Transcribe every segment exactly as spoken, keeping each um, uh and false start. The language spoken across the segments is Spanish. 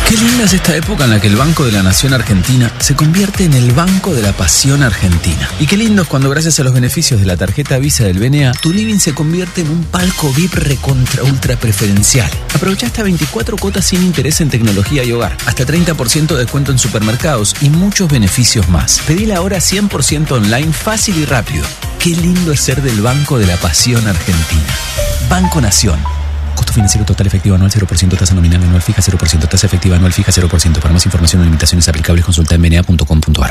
Qué linda es esta época en la que el Banco de la Nación Argentina se convierte en el Banco de la Pasión Argentina. Y qué lindo es cuando, gracias a los beneficios de la tarjeta Visa del B N A, tu living se convierte en un palco V I P recontra ultra preferencial. Aprovecha hasta veinticuatro cuotas sin interés en tecnología y hogar, hasta treinta por ciento de descuento en supermercados y muchos beneficios más. Pedila ahora cien por ciento online, fácil y rápido. Qué lindo es ser del Banco de la Pasión Argentina. Banco Nación. Costo financiero total efectivo anual cero por ciento, tasa nominal anual fija cero por ciento, tasa efectiva anual fija cero por ciento. Para más información o limitaciones aplicables, consulta en b n a punto com punto a r.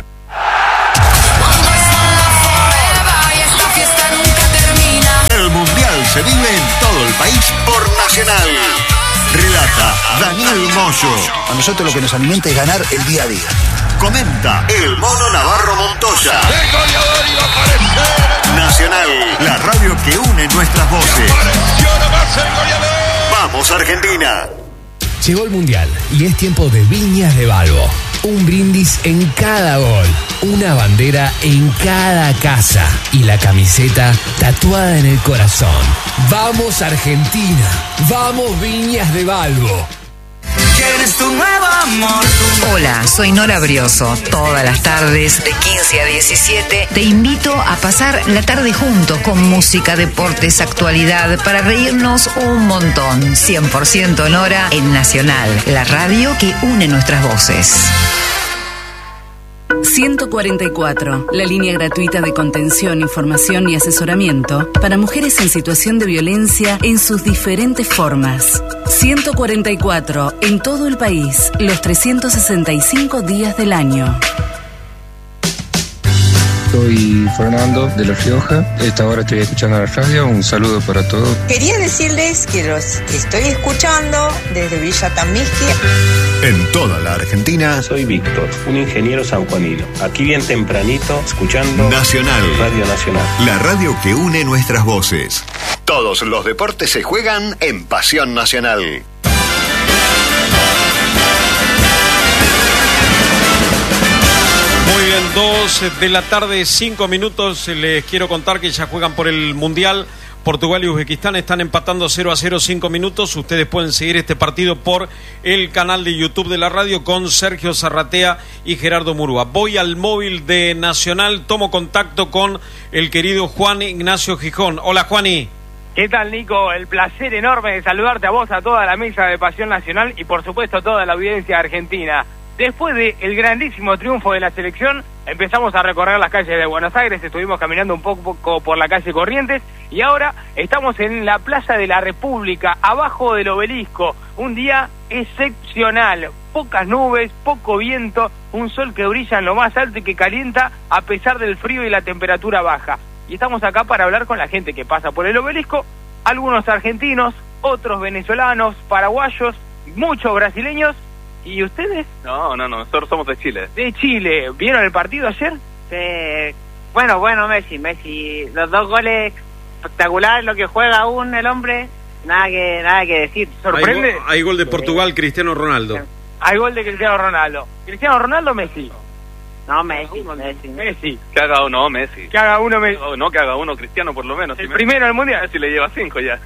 El Mundial se vive en todo el país por Nacional. Relata Daniel Moyo. A nosotros lo que nos alimenta es ganar el día a día. Comenta el Mono Navarro Montoya. ¡El goleador iba a aparecer! Nacional, la radio que une nuestras voces. ¡Apareció nomás el goleador! ¡Vamos, Argentina! Llegó el Mundial y es tiempo de Viñas de Balbo. Un brindis en cada gol, una bandera en cada casa y la camiseta tatuada en el corazón. ¡Vamos, Argentina! ¡Vamos, Viñas de Balbo! ¿Quieres tu nuevo amor? Hola, soy Nora Brioso. Todas las tardes, de quince a diecisiete, te invito a pasar la tarde juntos con música, deportes, actualidad, para reírnos un montón. cien por ciento Nora en Nacional, la radio que une nuestras voces. ciento cuarenta y cuatro, la línea gratuita de contención, información y asesoramiento para mujeres en situación de violencia en sus diferentes formas. ciento cuarenta y cuatro, en todo el país, los trescientos sesenta y cinco días del año. Soy Fernando de La Rioja. Esta hora estoy escuchando la radio. Un saludo para todos. Quería decirles que los estoy escuchando desde Villa Tambisky. En toda la Argentina. Soy Víctor, un ingeniero sanjuanino. Aquí bien tempranito, escuchando Nacional. Radio Nacional. La radio que une nuestras voces. Todos los deportes se juegan en Pasión Nacional. Muy bien, dos de la tarde, cinco minutos. Les quiero contar que ya juegan por el Mundial. Portugal y Uzbekistán están empatando cero a cero, cinco minutos. Ustedes pueden seguir este partido por el canal de YouTube de la radio con Sergio Zarratea y Gerardo Murúa. Voy al móvil de Nacional, tomo contacto con el querido Juan Ignacio Gijón. Hola, Juani. ¿Qué tal, Nico? El placer enorme de saludarte a vos, a toda la mesa de Pasión Nacional y por supuesto a toda la audiencia argentina. Después del grandísimo triunfo de la selección, empezamos a recorrer las calles de Buenos Aires, estuvimos caminando un poco por la calle Corrientes y ahora estamos en la Plaza de la República, abajo del Obelisco. Un día excepcional, pocas nubes, poco viento, un sol que brilla en lo más alto y que calienta a pesar del frío y la temperatura baja. Y estamos acá para hablar con la gente que pasa por el Obelisco, algunos argentinos, otros venezolanos, paraguayos, muchos brasileños. ¿Y ustedes? No, no, no, nosotros somos de Chile. De Chile. ¿Vieron el partido ayer? Sí. Bueno, bueno, Messi, Messi. Los dos goles espectaculares, lo que juega aún el hombre, nada que nada que decir. ¿Sorprende? Hay gol, hay gol de Portugal, sí. Cristiano Ronaldo. Hay gol de Cristiano Ronaldo. ¿Cristiano Ronaldo o Messi? No, Messi, Messi. Messi. Que haga uno, Messi. Que haga uno, Messi. No, no que haga uno, Cristiano por lo menos. El si primero Messi, del Mundial. Messi le lleva cinco ya.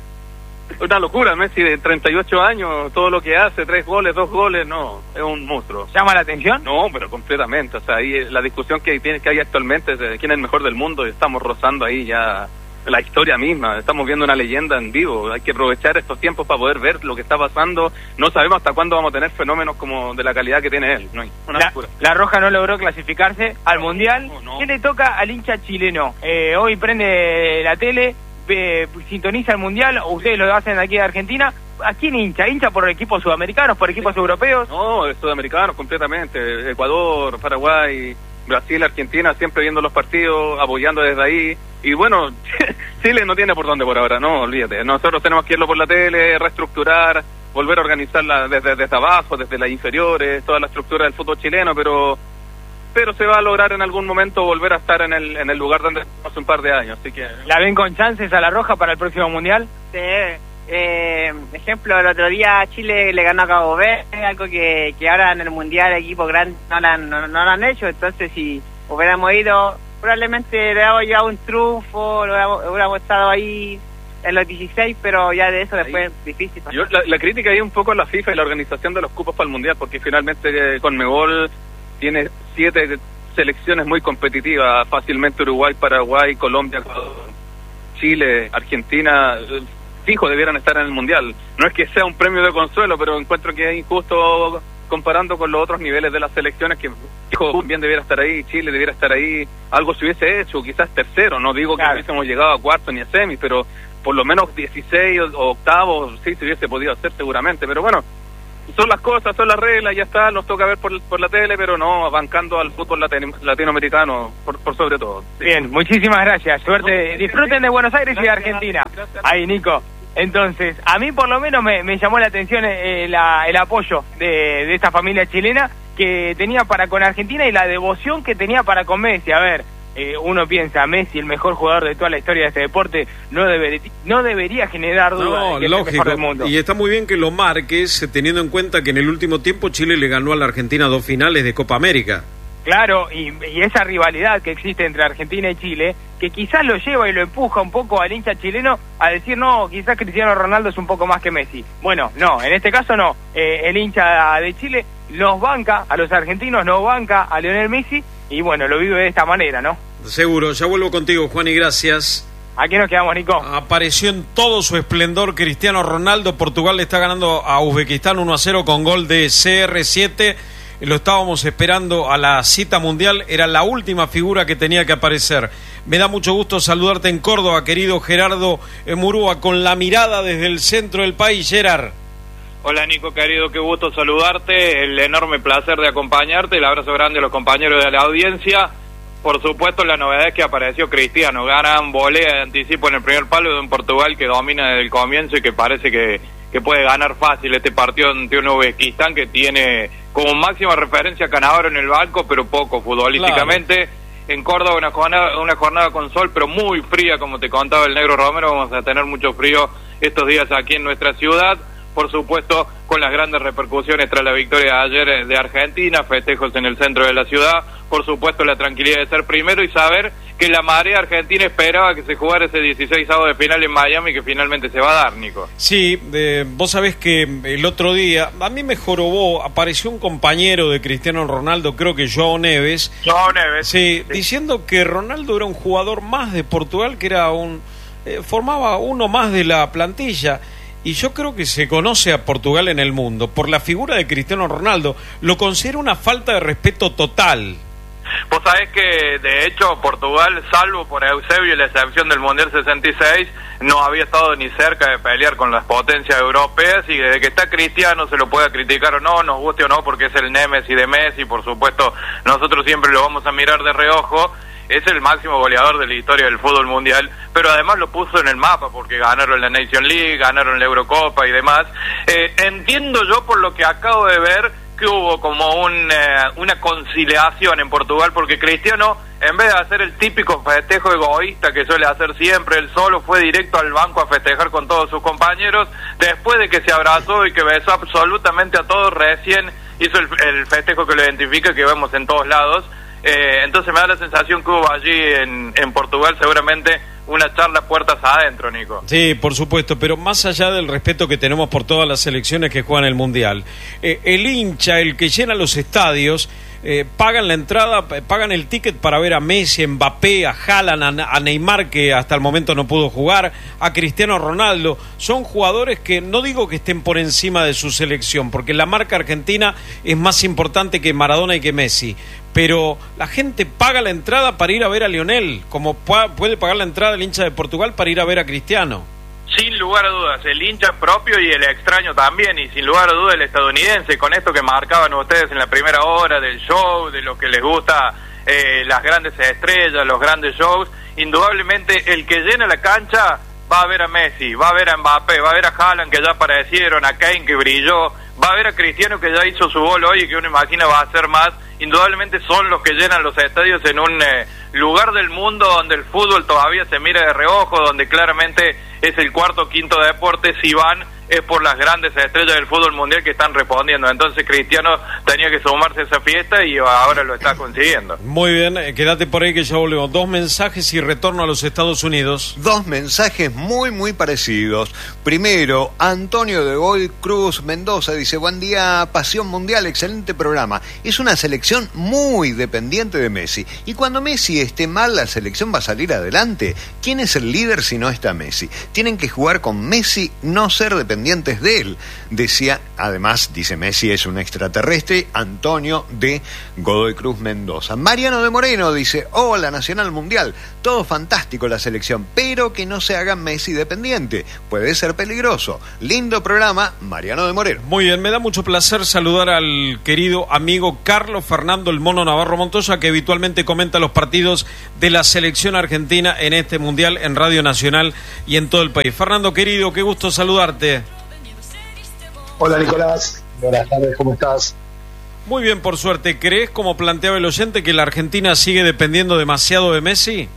Una locura, Messi de treinta y ocho años, todo lo que hace, tres goles, dos goles, no, es un monstruo. ¿Llama la atención? No, pero completamente, o sea, ahí la discusión que, tiene, que hay actualmente es de quién es el mejor del mundo y estamos rozando ahí ya la historia misma, estamos viendo una leyenda en vivo, hay que aprovechar estos tiempos para poder ver lo que está pasando, no sabemos hasta cuándo vamos a tener fenómenos como de la calidad que tiene él, no hay una la, locura. La Roja no logró clasificarse al no, Mundial, no, no. ¿Qué le toca al hincha chileno? Eh, hoy prende la tele, Eh, sintoniza el Mundial, ustedes lo hacen aquí de Argentina. ¿A quién hincha? ¿Hincha por equipos sudamericanos, por equipos sí. europeos? No, sudamericanos completamente, Ecuador, Paraguay, Brasil, Argentina, siempre viendo los partidos, apoyando desde ahí, y bueno, Chile no tiene por dónde por ahora, no, olvídate, nosotros tenemos que irlo por la tele, reestructurar, volver a organizarla desde, desde abajo, desde las inferiores, toda la estructura del fútbol chileno, pero pero se va a lograr en algún momento volver a estar en el en el lugar donde estamos un par de años, así que... ¿La ven con chances a la Roja para el próximo Mundial? Sí, eh, ejemplo, el otro día Chile le ganó a Cabo Verde, algo que, que ahora en el Mundial equipos grandes no, la, no, no lo han hecho, entonces si hubiéramos ido, probablemente le hubiéramos llevado un triunfo, lo hubiéramos, hubiéramos estado ahí en los dieciséis, pero ya de eso después es difícil pasar. Yo, la, la crítica ahí un poco a la FIFA y la organización de los cupos para el Mundial, porque finalmente eh, Conmebol tiene siete selecciones muy competitivas, fácilmente Uruguay, Paraguay, Colombia, Chile, Argentina, eh, fijo debieran estar en el Mundial. No es que sea un premio de consuelo, pero encuentro que es injusto comparando con los otros niveles de las selecciones, que fijo bien debiera estar ahí, Chile debiera estar ahí, algo se hubiese hecho, quizás tercero, no digo claro. que hubiésemos llegado a cuarto ni a semis, pero por lo menos dieciséis o octavos sí se hubiese podido hacer seguramente, pero bueno, son las cosas, son las reglas, ya está, nos toca ver por, por la tele, pero no bancando al fútbol latino, latinoamericano, por, por sobre todo. Sí. Bien, muchísimas gracias, suerte, disfruten de Buenos Aires y de Argentina. Ahí, Nico. Entonces, a mí por lo menos me, me llamó la atención eh, la, el apoyo de, de esta familia chilena que tenía para con Argentina y la devoción que tenía para con Messi. A ver, eh, uno piensa, Messi, el mejor jugador de toda la historia de este deporte, no, deber, no debería generar dudas no, de que es lógico. el mejor del mundo. Y está muy bien que lo marques, teniendo en cuenta que en el último tiempo Chile le ganó a la Argentina dos finales de Copa América. Claro, y, y esa rivalidad que existe entre Argentina y Chile, que quizás lo lleva y lo empuja un poco al hincha chileno a decir, no, quizás Cristiano Ronaldo es un poco más que Messi. Bueno, no, en este caso no. Eh, el hincha de Chile nos banca, a los argentinos nos banca a Lionel Messi, y bueno, lo vive de esta manera, ¿no? Seguro, ya vuelvo contigo, Juan, y gracias. Aquí nos quedamos, Nico. Apareció en todo su esplendor Cristiano Ronaldo. Portugal le está ganando a Uzbekistán uno a cero con gol de C R siete. Lo estábamos esperando a la cita mundial, era la última figura que tenía que aparecer. Me da mucho gusto saludarte en Córdoba, querido Gerardo Murúa, con la mirada desde el centro del país. Gerard. Hola Nico, querido, qué gusto saludarte, el enorme placer de acompañarte, el abrazo grande a los compañeros de la audiencia. Por supuesto, la novedad es que apareció Cristiano, ganan volea de anticipo en el primer palo de un Portugal que domina desde el comienzo y que parece que, que puede ganar fácil este partido ante un Uzbekistán que tiene como máxima referencia a Cannavaro en el banco, pero poco futbolísticamente. Claro. En Córdoba una jornada, una jornada con sol, pero muy fría, como te contaba el Negro Romero, vamos a tener mucho frío estos días aquí en nuestra ciudad. Por supuesto, con las grandes repercusiones tras la victoria de ayer de Argentina, festejos en el centro de la ciudad, por supuesto la tranquilidad de ser primero y saber que la marea argentina esperaba que se jugara ese dieciseisavo de final en Miami, que finalmente se va a dar, Nico. Sí, eh, vos sabés que el otro día, a mí me jorobó, apareció un compañero de Cristiano Ronaldo, creo que Joao Neves. Joao Neves. Sí, sí, diciendo que Ronaldo era un jugador más de Portugal, que era un eh, formaba uno más de la plantilla. Y yo creo que se conoce a Portugal en el mundo por la figura de Cristiano Ronaldo. Lo considero una falta de respeto total. Vos sabés que, de hecho, Portugal, salvo por Eusebio y la excepción del Mundial sesenta y seis, no había estado ni cerca de pelear con las potencias europeas, y desde que está Cristiano, se lo pueda criticar o no, nos guste o no, porque es el némesis de Messi, por supuesto, nosotros siempre lo vamos a mirar de reojo. Es el máximo goleador de la historia del fútbol mundial, pero además lo puso en el mapa porque ganaron la Nation League, ganaron la Eurocopa y demás. Eh, entiendo yo, por lo que acabo de ver, que hubo como un, eh, una conciliación en Portugal, porque Cristiano, en vez de hacer el típico festejo egoísta que suele hacer siempre, él solo fue directo al banco a festejar con todos sus compañeros. Después de que se abrazó y que besó absolutamente a todos, recién hizo el, el festejo que lo identifica, que vemos en todos lados. Eh, entonces me da la sensación que hubo allí en, en Portugal seguramente una charla puertas adentro, Nico. Sí, por supuesto, pero más allá del respeto que tenemos por todas las selecciones que juegan el Mundial, eh, el hincha, el que llena los estadios, eh, pagan la entrada, pagan el ticket para ver a Messi, a Mbappé, a Haaland, a, a Neymar, que hasta el momento no pudo jugar, a Cristiano Ronaldo. Son jugadores que no digo que estén por encima de su selección, porque la marca argentina es más importante que Maradona y que Messi, pero la gente paga la entrada para ir a ver a Lionel, como puede pagar la entrada el hincha de Portugal para ir a ver a Cristiano. Sin lugar a dudas, el hincha propio y el extraño también, y sin lugar a dudas el estadounidense, con esto que marcaban ustedes en la primera hora del show, de lo que les gusta, eh, las grandes estrellas, los grandes shows. Indudablemente el que llena la cancha va a ver a Messi, va a ver a Mbappé, va a ver a Haaland, que ya aparecieron, a Kane, que brilló, va a ver a Cristiano, que ya hizo su gol hoy y que uno imagina va a hacer más. Indudablemente son los que llenan los estadios en un eh, lugar del mundo donde el fútbol todavía se mira de reojo, donde claramente es el cuarto o quinto deporte, si van es por las grandes estrellas del fútbol mundial que están respondiendo. Entonces Cristiano tenía que sumarse a esa fiesta y ahora lo está consiguiendo. Muy bien, eh, quédate por ahí que ya volvemos. Dos mensajes y retorno a los Estados Unidos. Dos mensajes muy, muy parecidos. Primero, Antonio de Goy Cruz Mendoza dice: buen día, Pasión Mundial, excelente programa. Es una selección muy dependiente de Messi. Y cuando Messi esté mal, la selección va a salir adelante. ¿Quién es el líder si no está Messi? Tienen que jugar con Messi, no ser dependientes de él. Decía, además, dice Messi es un extraterrestre. Antonio de Godoy Cruz Mendoza. Mariano de Moreno dice: hola, Nacional Mundial, todo fantástico la selección, pero que no se haga Messi dependiente, puede ser peligroso. Lindo programa, Mariano de Moreno. Muy bien, me da mucho placer saludar al querido amigo Carlos Fernando el Mono Navarro Montoya, que habitualmente comenta los partidos de la selección argentina en este Mundial en Radio Nacional y en todo el país. Fernando, querido, qué gusto saludarte. Hola, Nicolás, buenas tardes, ¿cómo estás? Muy bien, por suerte. ¿Crees, como planteaba el oyente, que la Argentina sigue dependiendo demasiado de Messi?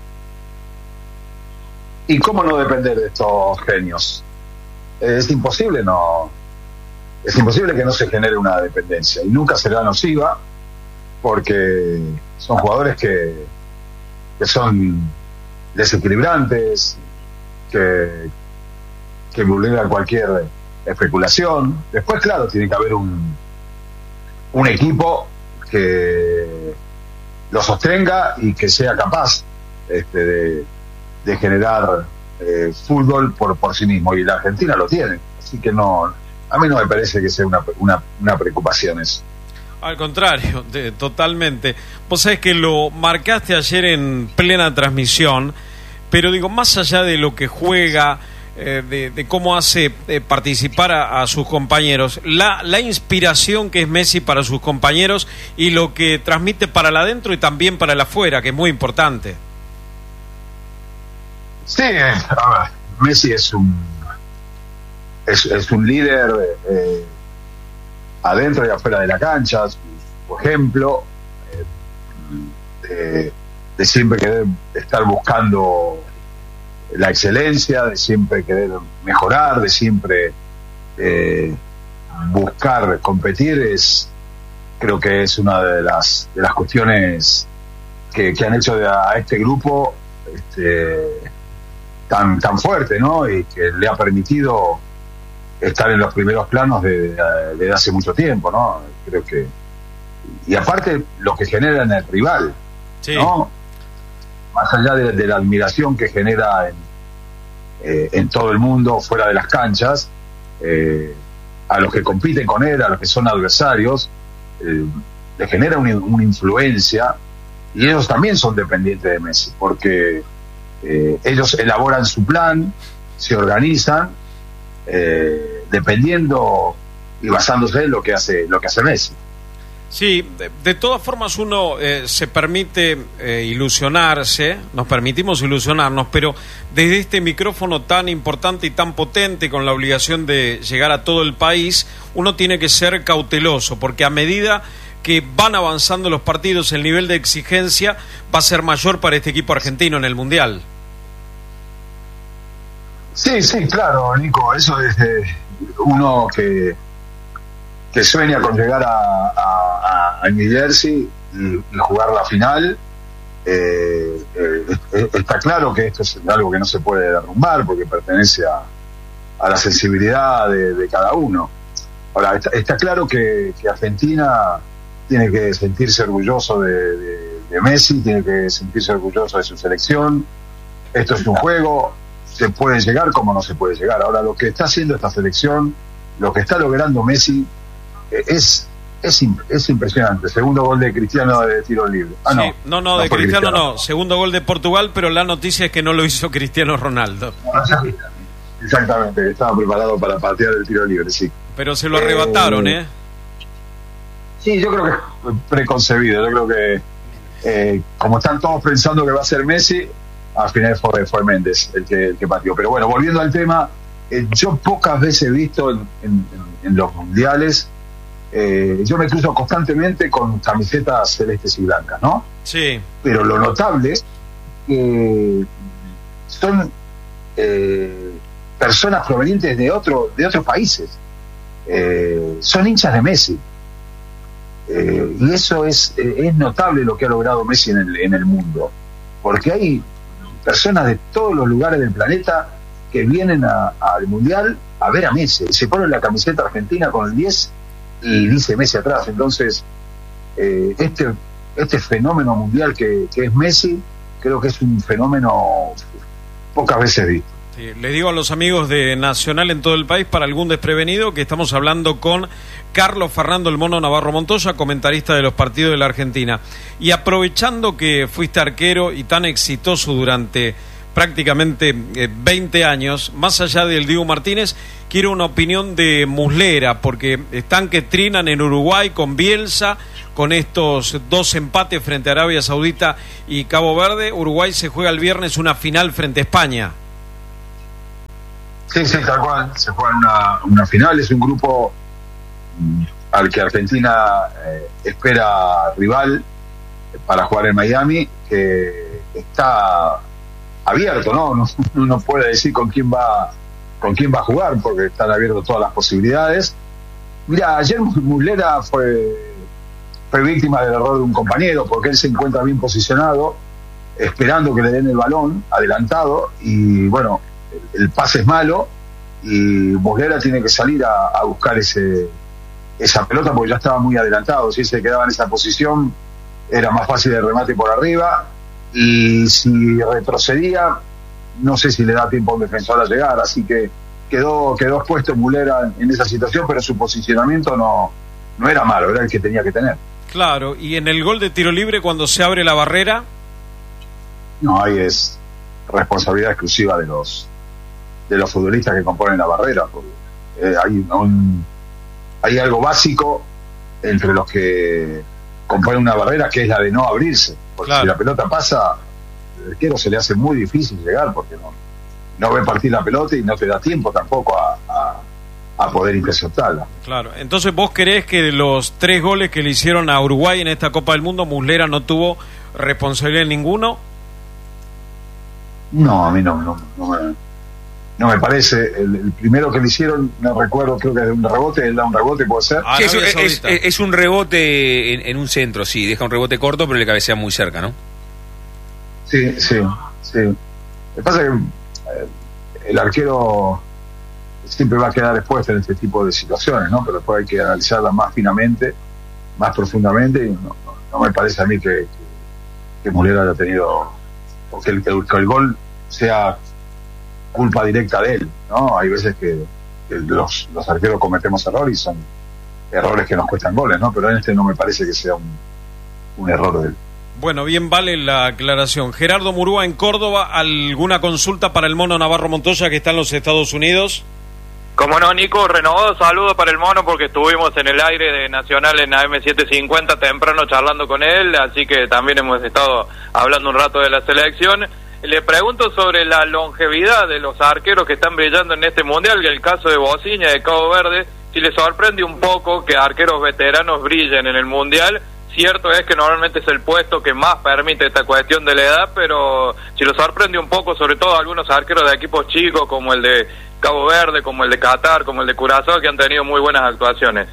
¿Y cómo no depender de estos genios? Es imposible, no. Es imposible que no se genere una dependencia, y nunca será nociva, porque son jugadores que, que son desequilibrantes, que, que vulneran cualquier especulación. Después, claro, tiene que haber un un equipo que lo sostenga y que sea capaz este, de, de generar eh, fútbol por, por sí mismo, y la Argentina lo tiene, así que no, a mí no me parece que sea una, una, una preocupación eso. Al contrario, de, totalmente. Vos sabés que lo marcaste ayer en plena transmisión, pero digo, más allá de lo que juega, Eh, de, de cómo hace eh, participar a, a sus compañeros, la, la inspiración que es Messi para sus compañeros y lo que transmite para el adentro y también para el afuera, que es muy importante. Sí, a ver, Messi es un es, es un líder eh, adentro y afuera de la cancha, su, su ejemplo eh, de, de siempre querer estar buscando la excelencia, de siempre querer mejorar, de siempre eh, buscar competir, es creo que es una de las de las cuestiones que, que han hecho de a, a este grupo este, tan tan fuerte, ¿no? Y que le ha permitido estar en los primeros planos de, de, de hace mucho tiempo, ¿no? Creo que, y aparte lo que genera en el rival, sí, ¿no? Más allá de, de la admiración que genera en, eh, en todo el mundo, fuera de las canchas, eh, a los que compiten con él, a los que son adversarios, eh, le genera una, una influencia, y ellos también son dependientes de Messi, porque eh, ellos elaboran su plan, se organizan, eh, dependiendo y basándose en lo que hace, lo que hace Messi. Sí, de, de todas formas uno eh, se permite eh, ilusionarse, nos permitimos ilusionarnos, pero desde este micrófono tan importante y tan potente, con la obligación de llegar a todo el país, uno tiene que ser cauteloso, porque a medida que van avanzando los partidos, el nivel de exigencia va a ser mayor para este equipo argentino en el Mundial. Sí, sí, claro, Nico, eso es eh, uno que... que sueña con llegar a, a, a New Jersey y, y jugar la final. Eh, eh, está claro que esto es algo que no se puede derrumbar, porque pertenece a, a la sensibilidad de, de cada uno. Ahora, está, está claro que, que Argentina tiene que sentirse orgulloso de, de, de Messi, tiene que sentirse orgulloso de su selección. Esto es un juego, se puede llegar como no se puede llegar. Ahora, lo que está haciendo esta selección, lo que está logrando Messi, Es, es es impresionante. Segundo gol de Cristiano de tiro libre. Ah, sí, no, no, no, no de Cristiano, Cristiano no. Segundo gol de Portugal, pero la noticia es que no lo hizo Cristiano Ronaldo. Exactamente, estaba preparado para patear el tiro libre, sí. Pero se lo arrebataron, ¿eh? ¿eh? Sí, yo creo que es preconcebido. Yo creo que, eh, como están todos pensando que va a ser Messi, al final fue, fue Méndez el que, el que pateó. Pero bueno, volviendo al tema, eh, yo pocas veces he visto en, en, en los mundiales. Eh, yo me cruzo constantemente con camisetas celestes y blancas, ¿no? Sí. Pero lo notable es que son eh, personas provenientes de otro, de otros países. Eh, son hinchas de Messi. Eh, y eso es, eh, es notable lo que ha logrado Messi en el, en el mundo. Porque hay personas de todos los lugares del planeta que vienen al Mundial a ver a Messi. Se ponen la camiseta argentina con el diez y dice Messi atrás. Entonces, eh, este, este fenómeno mundial que, que es Messi, creo que es un fenómeno pocas veces visto. Sí, les digo a los amigos de Nacional en todo el país, para algún desprevenido, que estamos hablando con Carlos Fernando el Mono Navarro Montoya, comentarista de los partidos de la Argentina. Y aprovechando que fuiste arquero y tan exitoso durante prácticamente eh, veinte años, más allá del Diego Martínez, quiero una opinión de Muslera, porque están que trinan en Uruguay con Bielsa, con estos dos empates frente a Arabia Saudita y Cabo Verde. Uruguay se juega el viernes una final frente a España. Sí, sí, tal cual. Se juega una, una final. Es un grupo mm, al que Argentina eh, espera rival para jugar en Miami, que está abierto, ¿no? No, no puede decir con quién va con quién va a jugar, porque están abiertas todas las posibilidades. Mira, ayer Muslera fue, fue víctima del error de un compañero, porque él se encuentra bien posicionado, esperando que le den el balón, adelantado, y bueno, el, el pase es malo, y Muslera tiene que salir a, a buscar ese esa pelota, porque ya estaba muy adelantado. Si se quedaba en esa posición, era más fácil el remate por arriba, y si retrocedía, no sé si le da tiempo a un defensor a llegar, así que quedó quedó expuesto Muslera en, en esa situación, pero su posicionamiento no, no era malo, era el que tenía que tener. Claro, y en el gol de tiro libre, cuando se abre la barrera... No, ahí es responsabilidad exclusiva de los de los futbolistas que componen la barrera, porque eh, hay, un, hay algo básico entre los que componen una barrera, que es la de no abrirse, porque claro, si la pelota pasa, el arquero se le hace muy difícil llegar, porque no, no ve partir la pelota y no te da tiempo tampoco a, a, a poder interceptarla. Claro, entonces vos creés que de los tres goles que le hicieron a Uruguay en esta Copa del Mundo, Muslera no tuvo responsabilidad en ninguno. No, a mí no, no, no, me, no me parece. El, el primero que le hicieron, no recuerdo, creo que es de un rebote, él da un rebote, puede ser. Sí, es, es, es, es un rebote en, en un centro, sí, deja un rebote corto, pero le cabecea muy cerca, ¿no? Sí, sí, sí. Lo que pasa es que eh, el arquero siempre va a quedar expuesto en este tipo de situaciones, ¿no? Pero después hay que analizarlas más finamente, más profundamente, y no, no, no me parece a mí que, que, que Muslera haya tenido, o que el, que el, que el gol sea culpa directa de él, ¿no? Hay veces que, que los, los arqueros cometemos errores y son errores que nos cuestan goles, ¿no? Pero en este no me parece que sea un, un error de él. Bueno, bien vale la aclaración. Gerardo Murúa en Córdoba, ¿alguna consulta para el Mono Navarro Montoya que está en los Estados Unidos? Como no, Nico, renovado saludo para el Mono, porque estuvimos en el aire de Nacional en A M setecientos cincuenta temprano charlando con él, así que también hemos estado hablando un rato de la selección. Le pregunto sobre la longevidad de los arqueros que están brillando en este Mundial, y el caso de Bociña de Cabo Verde, si le sorprende un poco que arqueros veteranos brillen en el Mundial. Cierto es que normalmente es el puesto que más permite esta cuestión de la edad, pero si lo sorprende un poco, sobre todo algunos arqueros de equipos chicos como el de Cabo Verde, como el de Qatar, como el de Curazao, que han tenido muy buenas actuaciones.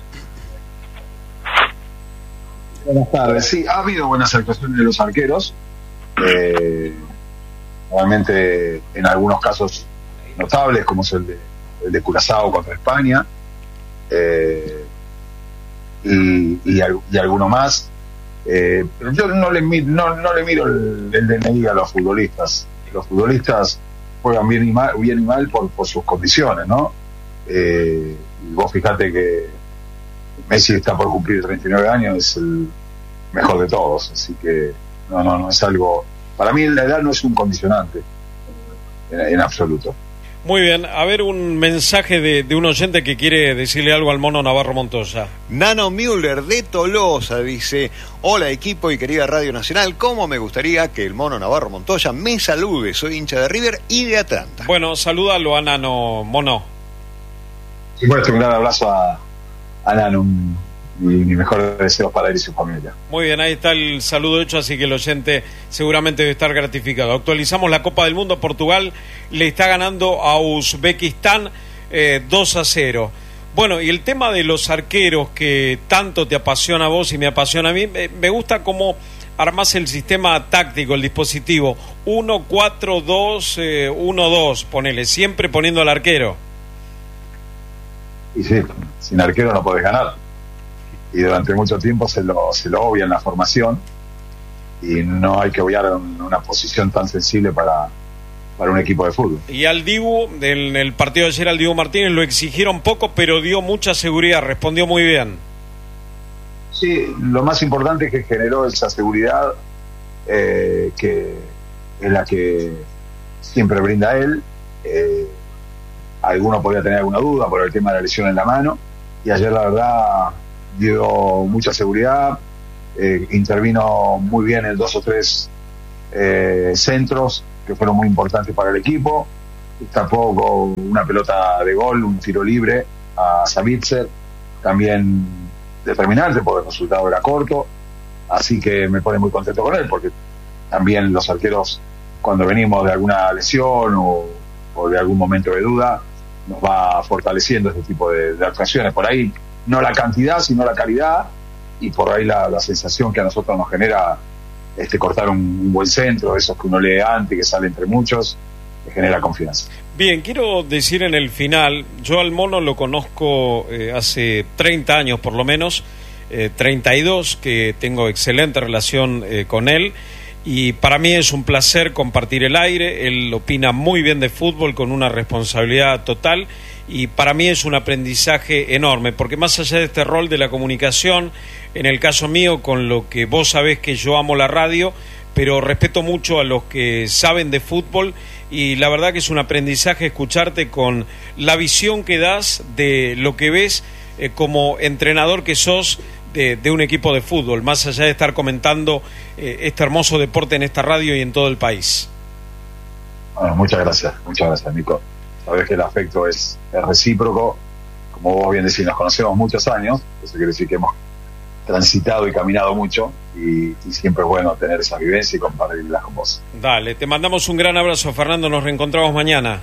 Buenas tardes. Sí, ha habido buenas actuaciones de los arqueros, eh, realmente en algunos casos notables, como es el de, el de Curazao contra España, eh, y, y, y alguno más. Eh, pero yo no le, no, no le miro el, el D N I a los futbolistas. Los futbolistas juegan bien y mal, bien y mal por, por sus condiciones, ¿no? Eh, y vos fijate que Messi está por cumplir treinta y nueve años, es el mejor de todos, así que no, no, no es algo. Para mí la edad no es un condicionante en, en absoluto. Muy bien, a ver un mensaje de, de un oyente que quiere decirle algo al Mono Navarro Montoya. Nano Müller de Tolosa dice: hola equipo y querida Radio Nacional, cómo me gustaría que el Mono Navarro Montoya me salude, soy hincha de River y de Atlanta. Bueno, salúdalo a Nano, Mono. Y bueno, un gran abrazo a, a Nano, un y mis mejores deseos para él y su familia. Muy bien, ahí está el saludo hecho, así que el oyente seguramente debe estar gratificado. Actualizamos la Copa del Mundo. Portugal le está ganando a Uzbekistán eh, dos a cero. Bueno, y el tema de los arqueros que tanto te apasiona a vos y me apasiona a mí, eh, me gusta cómo armás el sistema táctico, el dispositivo uno cuatro dos uno dos, ponele, siempre poniendo al arquero. Y sí, sin arquero no podés ganar. Y durante mucho tiempo se lo, se lo obvia en la formación, y no hay que obviar un, una posición tan sensible para, para un equipo de fútbol. Y al Dibu, en el partido de ayer, al Dibu Martínez lo exigieron poco, pero dio mucha seguridad, respondió muy bien. Sí, lo más importante es que generó esa seguridad, eh, que es la que siempre brinda él. Eh, alguno podría tener alguna duda por el tema de la lesión en la mano, y ayer la verdad dio mucha seguridad, eh, intervino muy bien en dos o tres eh, centros que fueron muy importantes para el equipo, tapó con una pelota de gol, un tiro libre a Savitzer, también determinante porque el resultado era corto, así que me pone muy contento con él, porque también los arqueros, cuando venimos de alguna lesión o, o de algún momento de duda, nos va fortaleciendo este tipo de, de actuaciones. Por ahí no la cantidad, sino la calidad, y por ahí la, la sensación que a nosotros nos genera este cortar un, un buen centro, esos que uno lee antes, que sale entre muchos, que genera confianza. Bien, quiero decir en el final, yo al Mono lo conozco eh, hace treinta años por lo menos, eh, treinta y dos, que tengo excelente relación eh, con él, y para mí es un placer compartir el aire. Él opina muy bien de fútbol con una responsabilidad total, y para mí es un aprendizaje enorme, porque más allá de este rol de la comunicación, en el caso mío, con lo que vos sabés que yo amo la radio, pero respeto mucho a los que saben de fútbol, y la verdad que es un aprendizaje escucharte con la visión que das de lo que ves eh, como entrenador que sos de, de un equipo de fútbol, más allá de estar comentando eh, este hermoso deporte en esta radio y en todo el país. Bueno, muchas gracias, muchas gracias, Nico. Sabés que el afecto es, es recíproco, como vos bien decís, nos conocemos muchos años, eso quiere decir que hemos transitado y caminado mucho, y, y siempre es bueno tener esa vivencia y compartirlas con vos. Dale, te mandamos un gran abrazo, Fernando, nos reencontramos mañana.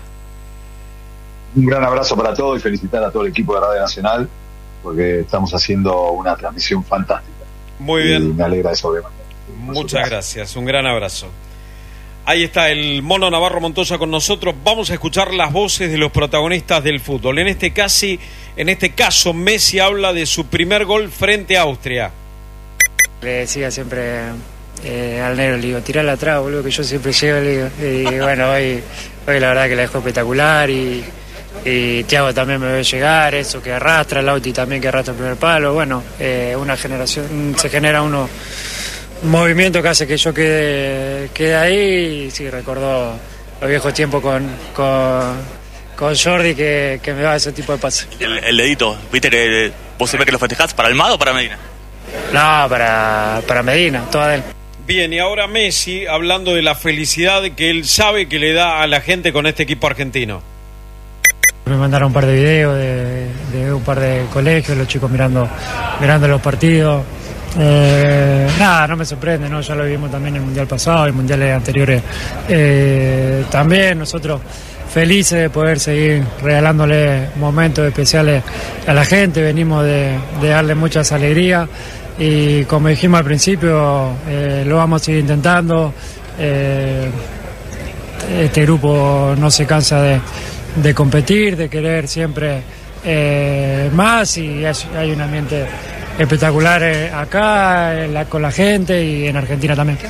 Un gran abrazo para todos y felicitar a todo el equipo de Radio Nacional, porque estamos haciendo una transmisión fantástica. Muy bien. Y me alegra de sobremanera. Muchas gracias, un gran abrazo. Ahí está el Mono Navarro Montoya con nosotros. Vamos a escuchar las voces de los protagonistas del fútbol. En este casi, en este caso, Messi habla de su primer gol frente a Austria. Le decía siempre eh, al negro, le digo, tirala atrás, boludo, que yo siempre llego, le digo. Y bueno, hoy, hoy la verdad que la dejó espectacular, y, y Thiago también me ve llegar, eso que arrastra, Lauti también que arrastra el primer palo. Bueno, eh, una generación, se genera uno... un movimiento que hace que yo quede, quede ahí, y sí, recordó los viejos tiempos con, con, con Jordi, que, que me daba ese tipo de pases. El, el dedito, viste que vos siempre que lo festejás, ¿para Almada o para Medina? No, para, para Medina, toda de él. Bien, y ahora Messi hablando de la felicidad que él sabe que le da a la gente con este equipo argentino. Me mandaron un par de videos de, de un par de colegios, los chicos mirando, mirando los partidos. Eh, nada, no me sorprende, ¿no? Ya lo vimos también en el Mundial pasado, en mundiales anteriores eh, también. Nosotros felices de poder seguir regalándole momentos especiales a la gente, venimos de, de darle muchas alegrías, y como dijimos al principio, eh, lo vamos a seguir intentando. Eh, este grupo no se cansa de, de competir, de querer siempre eh, más, y hay, hay un ambiente espectacular eh, acá, eh, la, con la gente, y en Argentina también.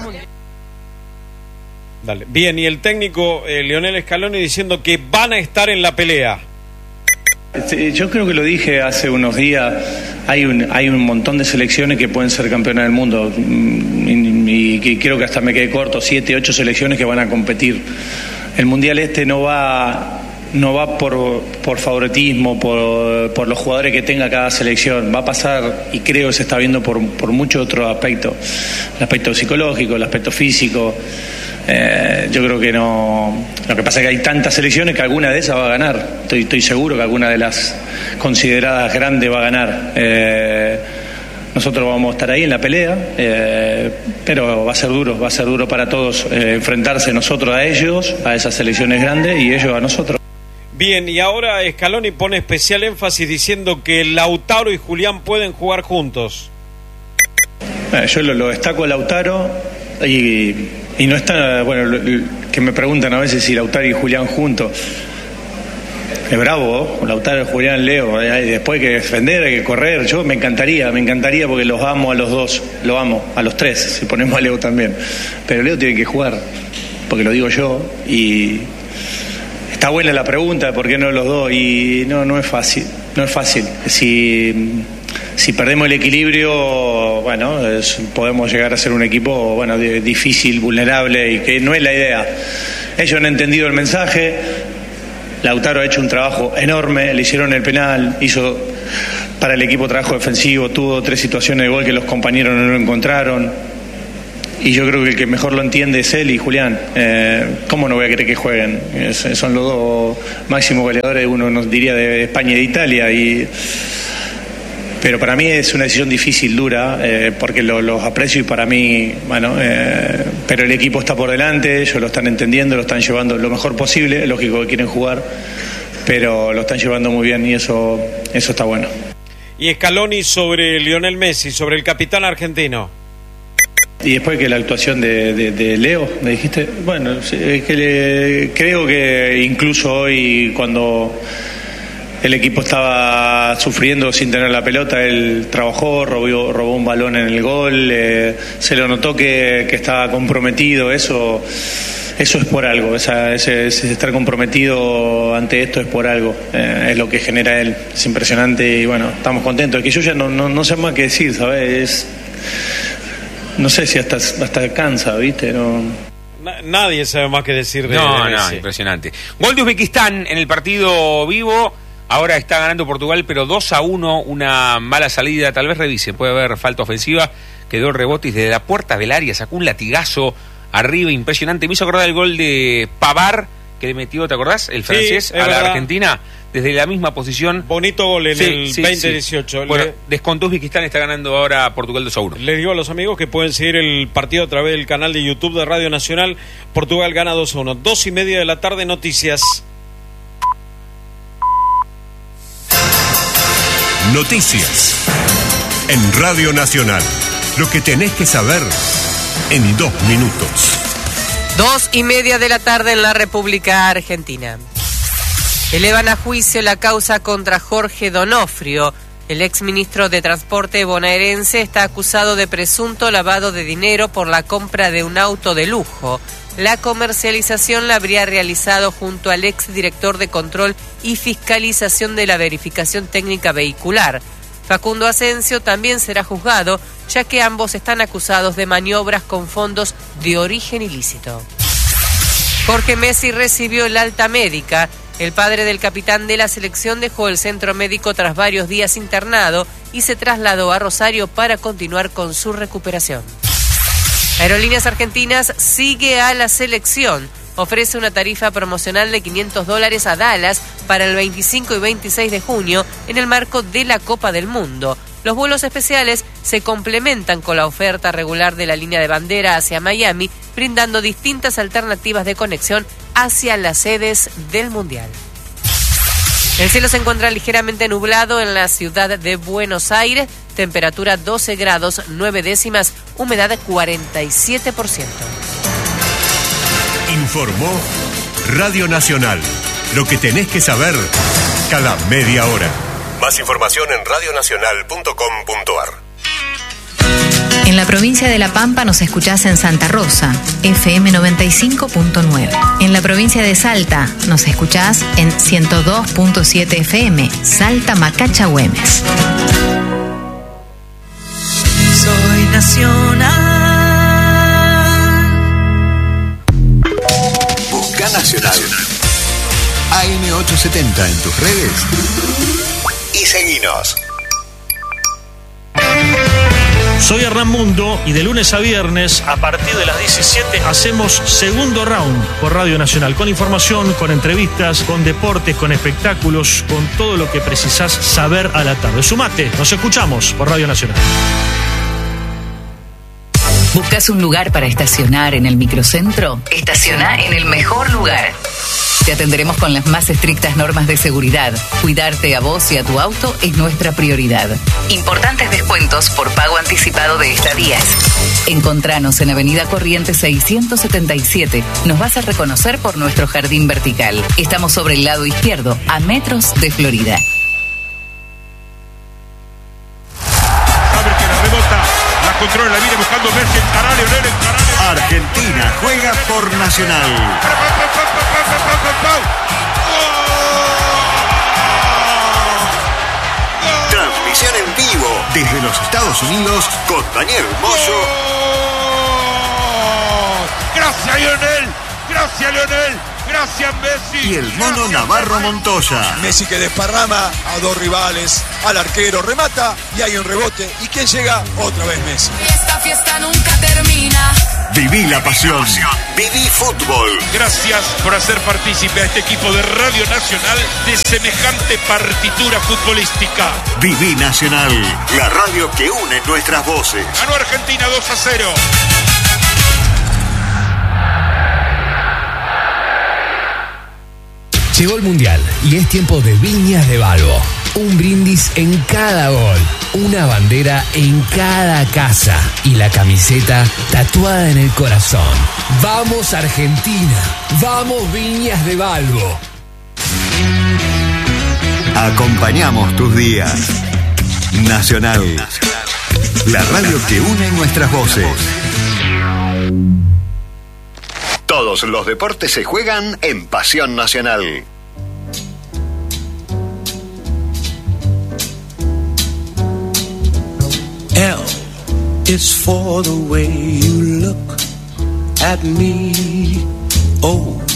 Dale. Bien, y el técnico eh, Lionel Scaloni diciendo que van a estar en la pelea. Sí, yo creo que lo dije hace unos días, hay un, hay un montón de selecciones que pueden ser campeonas del mundo, y, y creo que hasta me quedé corto, siete, ocho selecciones que van a competir. El Mundial este no va... no va por, por favoritismo, por, por los jugadores que tenga cada selección, va a pasar, y creo que se está viendo por, por muchos otros aspectos, el aspecto psicológico, el aspecto físico. Eh, yo creo que no, lo que pasa es que hay tantas selecciones que alguna de esas va a ganar, estoy, estoy seguro que alguna de las consideradas grandes va a ganar. Eh, nosotros vamos a estar ahí en la pelea, eh, pero va a ser duro, va a ser duro para todos eh, enfrentarse nosotros a ellos, a esas selecciones grandes y ellos a nosotros. Bien, y ahora Scaloni pone especial énfasis diciendo que Lautaro y Julián pueden jugar juntos. Eh, yo lo, lo destaco a Lautaro y, y no está, bueno, lo, lo, que me preguntan a veces si Lautaro y Julián juntos. Es bravo, Lautaro, Julián, Leo, eh, después hay que defender, hay que correr. Yo me encantaría, me encantaría porque los amo a los dos, lo amo, a los tres, si ponemos a Leo también. Pero Leo tiene que jugar, porque lo digo yo, y está buena la pregunta, ¿por qué no los dos? Y no, no es fácil, no es fácil. Si, si perdemos el equilibrio, bueno, es, podemos llegar a ser un equipo, bueno, difícil, vulnerable, y que no es la idea. Ellos han entendido el mensaje. Lautaro ha hecho un trabajo enorme, le hicieron el penal, hizo para el equipo trabajo defensivo, tuvo tres situaciones de gol que los compañeros no lo encontraron, y yo creo que el que mejor lo entiende es él y Julián. Eh, ¿Cómo no voy a querer que jueguen? Es, son los dos máximos goleadores, uno nos diría de España y de Italia, y pero para mí es una decisión difícil, dura, eh, porque lo, los aprecio y para mí, bueno, eh, pero el equipo está por delante, ellos lo están entendiendo, lo están llevando lo mejor posible, es lógico que quieren jugar, pero lo están llevando muy bien y eso, eso está bueno. Y Scaloni sobre Lionel Messi, sobre el capitán argentino. Y después que la actuación de, de, de Leo, me dijiste, bueno, es que le, creo que incluso hoy cuando el equipo estaba sufriendo sin tener la pelota, él trabajó, robó, robó un balón en el gol, eh, se lo notó que, que estaba comprometido, eso eso es por algo, esa, ese, ese estar comprometido ante esto es por algo, eh, es lo que genera él, es impresionante y bueno, estamos contentos, es que yo ya no, no, no sé más qué decir, ¿sabes? Es, no sé si hasta, hasta cansa, ¿viste? No... Nadie sabe más qué decir de No, de no, Messi. impresionante. Gol de Uzbekistán en el partido vivo. Ahora está ganando Portugal, pero dos a uno, una mala salida. Tal vez revise, puede haber falta ofensiva. Quedó el rebote y desde la puerta del área sacó un latigazo arriba impresionante. Me hizo acordar el gol de Pavard que le metió, ¿te acordás? El francés Sí, a la verdad. Argentina. Desde la misma posición. Bonito gol en Sí, el sí, veinte sí. dieciocho. Bueno, Le- descontó Uzbekistán, está ganando ahora Portugal dos a uno. Les digo a los amigos que pueden seguir el partido a través del canal de YouTube de Radio Nacional. Portugal gana dos a uno. Dos y media de la tarde, noticias. Noticias. En Radio Nacional. Lo que tenés que saber en dos minutos. Dos y media de la tarde en la República Argentina. Elevan a juicio la causa contra Jorge Donofrio. El exministro de Transporte bonaerense está acusado de presunto lavado de dinero por la compra de un auto de lujo. La comercialización la habría realizado junto al exdirector de Control y Fiscalización de la Verificación Técnica Vehicular. Facundo Asensio también será juzgado, ya que ambos están acusados de maniobras con fondos de origen ilícito. Jorge Messi recibió el alta médica. El padre del capitán de la selección dejó el centro médico tras varios días internado y se trasladó a Rosario para continuar con su recuperación. Aerolíneas Argentinas sigue a la selección. Ofrece una tarifa promocional de quinientos dólares a Dallas para el veinticinco y veintiséis de junio en el marco de la Copa del Mundo. Los vuelos especiales se complementan con la oferta regular de la línea de bandera hacia Miami, brindando distintas alternativas de conexión hacia las sedes del Mundial. El cielo se encuentra ligeramente nublado en la ciudad de Buenos Aires, temperatura doce grados nueve décimas, humedad cuarenta y siete por ciento. Informó Radio Nacional. Lo que tenés que saber cada media hora. Más información en radionacional punto com punto a r. En la provincia de La Pampa nos escuchás en Santa Rosa, F M noventa y cinco punto nueve. En la provincia de Salta nos escuchás en ciento dos punto siete F M, Salta Macacha Güemes. Soy nacional. Busca Nacional. A M ochocientos setenta en tus redes. Y seguinos. Soy Hernán Mundo y de lunes a viernes, a partir de las diecisiete, hacemos Segundo Round por Radio Nacional, con información, con entrevistas, con deportes, con espectáculos, con todo lo que precisás saber a la tarde. Sumate, nos escuchamos por Radio Nacional. ¿Buscas un lugar para estacionar en el microcentro? Estaciona en el mejor lugar. Te atenderemos con las más estrictas normas de seguridad. Cuidarte a vos y a tu auto es nuestra prioridad. Importantes descuentos por pago anticipado de estadías. Encontranos en Avenida Corrientes seiscientos setenta y siete. Nos vas a reconocer por nuestro jardín vertical. Estamos sobre el lado izquierdo, a metros de Florida. La controla, la viene buscando Messi, encará, Leonel, encará. Argentina juega por Nacional. Transmisión en vivo desde los Estados Unidos con Daniel Moyo. Gracias, Lionel. Gracias, Lionel. Gracias, Messi. Y el mono Navarro Montoya. Messi que desparrama a dos rivales, al arquero remata y hay un rebote. ¿Y quién llega? Otra vez Messi. Esta fiesta nunca termina. Viví la pasión. Viví fútbol. Gracias por hacer partícipe a este equipo de Radio Nacional de semejante partitura futbolística. Viví Nacional, la radio que une nuestras voces. Ganó Argentina dos a cero. Llegó el Mundial y es tiempo de Viñas de Balbo. Un brindis en cada gol, una bandera en cada casa y la camiseta tatuada en el corazón. ¡Vamos Argentina! ¡Vamos Viñas de Balbo! Acompañamos tus días. Nacional, la radio que une nuestras voces. Todos los deportes se juegan en Pasión Nacional. L is for the way you look at me. O